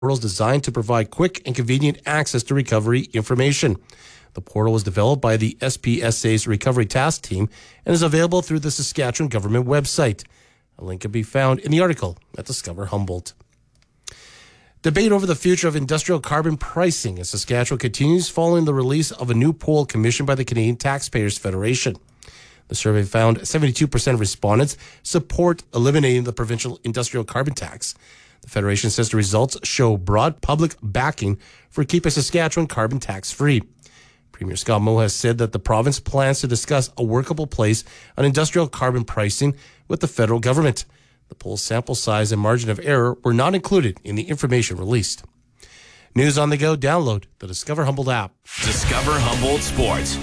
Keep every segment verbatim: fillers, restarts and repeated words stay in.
portal is designed to provide quick and convenient access to recovery information. The portal was developed by the S P S A's Recovery Task Team and is available through the Saskatchewan government website. A link can be found in the article at Discover Humboldt. Debate over the future of industrial carbon pricing in Saskatchewan continues following the release of a new poll commissioned by the Canadian Taxpayers Federation. The survey found seventy-two percent of respondents support eliminating the provincial industrial carbon tax. The Federation says the results show broad public backing for keeping Saskatchewan carbon tax-free. Premier Scott Moe has said that the province plans to discuss a workable place on industrial carbon pricing with the federal government. The poll's sample size and margin of error were not included in the information released. News on the go, download the Discover Humboldt app. Discover Humboldt Sports.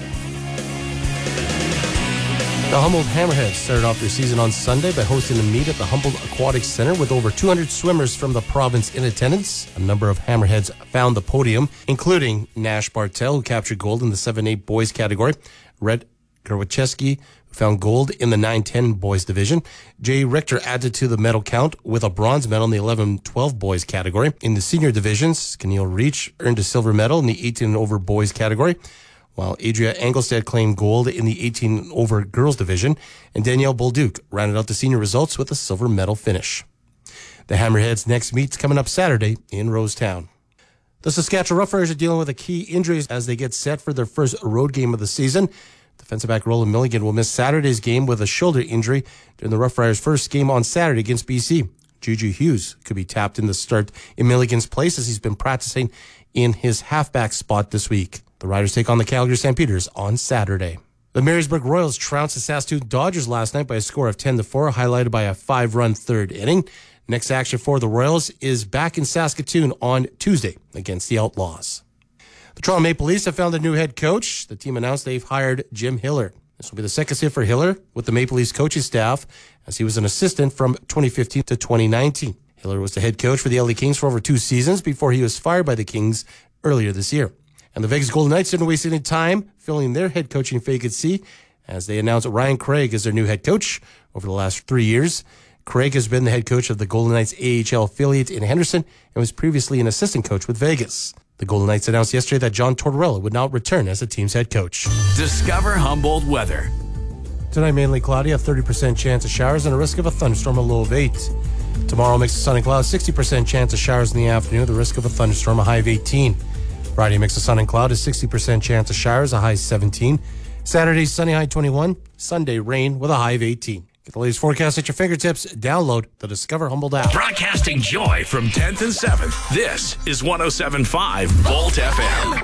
The Humboldt Hammerheads started off their season on Sunday by hosting a meet at the Humboldt Aquatic Center with over two hundred swimmers from the province in attendance. A number of Hammerheads found the podium, including Nash Bartel, who captured gold in the seven eight boys category, Red Gerwacheski, who found gold in the nine ten boys division. Jay Richter added to the medal count with a bronze medal in the eleven twelve boys category. In the senior divisions, Keneal Reach earned a silver medal in the eighteen and over boys category, while Adria Engelstad claimed gold in the eighteen and over girls division, and Danielle Bolduc rounded out the senior results with a silver medal finish. The Hammerheads' next meet's coming up Saturday in Rosetown. The Saskatchewan Roughriders are dealing with a key injuries as they get set for their first road game of the season. Defensive back Roland Milligan will miss Saturday's game with a shoulder injury during the Roughriders' first game on Saturday against B C. Juju Hughes could be tapped in the start in Milligan's place as he's been practicing in his halfback spot this week. The Riders take on the Calgary Stampeders on Saturday. The Marysburg Royals trounced the Saskatoon Dodgers last night by a score of ten to four, highlighted by a five-run third inning. Next action for the Royals is back in Saskatoon on Tuesday against the Outlaws. The Toronto Maple Leafs have found a new head coach. The team announced they've hired Jim Hiller. This will be the second stint for Hiller with the Maple Leafs coaching staff, as he was an assistant from twenty fifteen to twenty nineteen. Hiller was the head coach for the L A Kings for over two seasons before he was fired by the Kings earlier this year. And the Vegas Golden Knights didn't waste any time filling their head coaching vacancy as they announced Ryan Craig as their new head coach over the last three years. Craig has been the head coach of the Golden Knights A H L affiliate in Henderson and was previously an assistant coach with Vegas. The Golden Knights announced yesterday that John Tortorella would not return as the team's head coach. Discover Humboldt weather. Tonight, mainly cloudy, a thirty percent chance of showers and a risk of a thunderstorm, a low of eight. Tomorrow, mix of sun and cloud, sixty percent chance of showers in the afternoon, the risk of a thunderstorm, a high of eighteen. Friday, mix of sun and cloud, a sixty percent chance of showers, a high of seventeen. Saturday, sunny, high twenty-one. Sunday, rain with a high of eighteen. Get the latest forecast at your fingertips. Download the Discover Humboldt app. Broadcasting joy from tenth and seventh. This is one oh seven point five Volt F M.